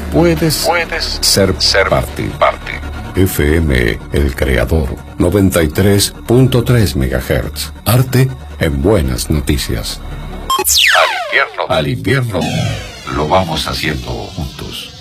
puedes ser parte. FM El Creador, 93.3 MHz. Arte en buenas noticias. Al invierno lo vamos haciendo juntos.